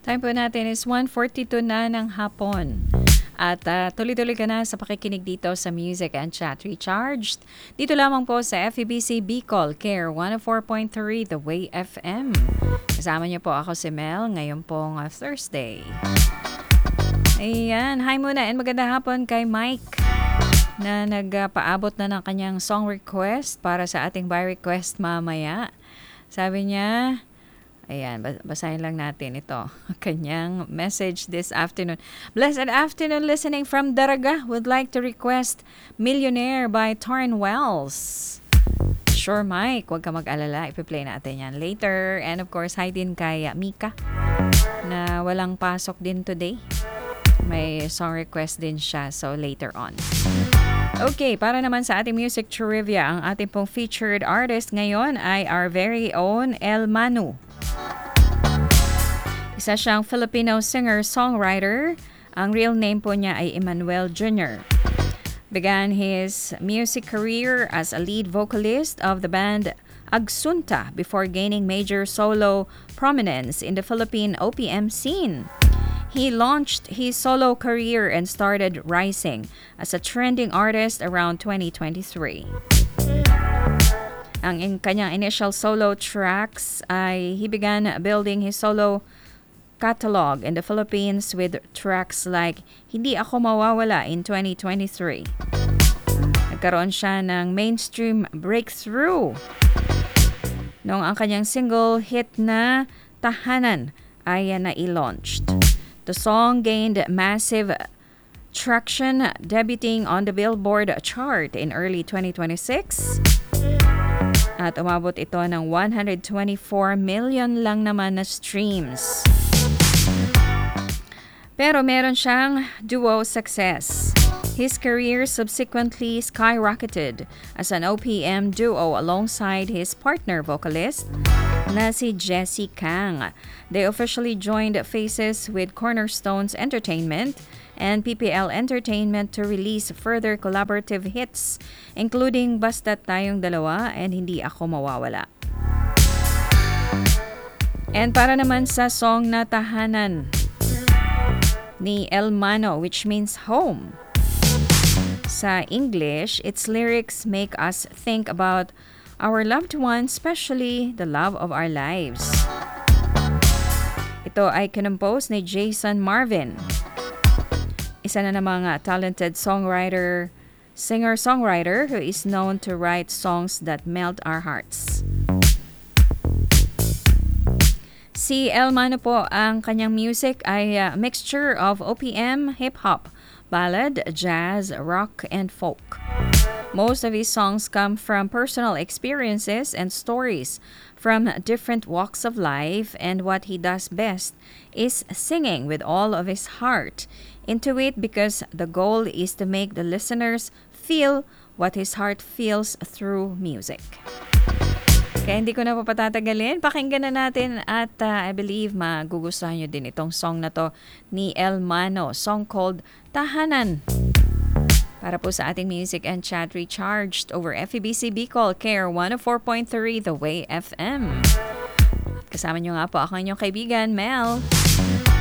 Time po natin is 1:42 na ng hapon. At tuloy-tuloy ka na sa pakikinig dito sa Music and Chat Recharged. Dito lamang po sa FEBC Bicol, Care 104.3 The Way FM. Kasama niyo po ako si Mel ngayon pong Thursday. Ayan, hi muna and magandang hapon kay Mike na nagpaabot na ng kanyang song request para sa ating by request mamaya. Sabi niya, ayan, basahin lang natin ito. Kanyang message this afternoon. Blessed afternoon listening from Daraga. Would like to request Millionaire by Torrin Wells. Sure, Mike. Huwag ka mag-alala. Ipi-play natin yan later. And of course, hi din kay Mika na walang pasok din today. May song request din siya. So, later on. Okay, para naman sa ating music trivia, ang ating pong featured artist ngayon ay our very own El Manu. Isa siyang Filipino singer-songwriter. Ang real name po niya ay Emmanuel Jr. Began his music career as a lead vocalist of the band Agsunta before gaining major solo prominence in the Philippine OPM scene. He launched his solo career and started rising as a trending artist around 2023. Ang kanyang initial solo tracks ay he began building his solo catalog in the Philippines with tracks like Hindi Ako Mawawala in 2023. Nagkaroon siya ng mainstream breakthrough noong ang kanyang single hit na Tahanan ay na-launched. The song gained massive traction, debuting on the Billboard chart in early 2026. At umabot ito ng 124 million lang naman na streams. Pero meron siyang duo success. His career subsequently skyrocketed as an OPM duo alongside his partner vocalist na si Jessie Kang. They officially joined faces with Cornerstones Entertainment and PPL Entertainment to release further collaborative hits, including Basta't Tayong Dalawa and Hindi Ako Mawawala. And para naman sa song na Tahanan ni El Mano, which means home. Sa English, its lyrics make us think about our loved ones, especially the love of our lives. Ito ay kinompose ni Jason Marvin. Isa na namang talented songwriter, singer-songwriter who is known to write songs that melt our hearts. Si El Mano po, ang kanyang music ay a mixture of OPM, hip-hop, ballad, jazz, rock, and folk. Most of his songs come from personal experiences and stories from different walks of life, and what he does best is singing with all of his heart into it, because the goal is to make the listeners feel what his heart feels through music. Kaya hindi ko na papatatagalin. Pakinggan na natin at I believe magugustuhan nyo din itong song na to ni El Mano. Song called Tahanan. Para po sa ating Music and Chat Recharged over FEBC Bicol, Care 104.3 The Way FM. Kasama nyo nga po ako inyong kaibigan, Mel.